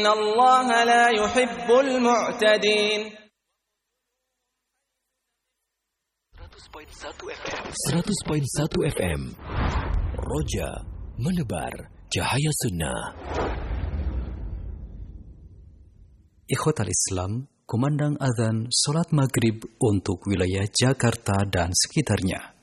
Allah la yuhibbul mu'tadin. 100.1 FM Roja menebar cahaya sunnah. Ikhwatal Islam, kumandang azan salat maghrib untuk wilayah Jakarta dan sekitarnya.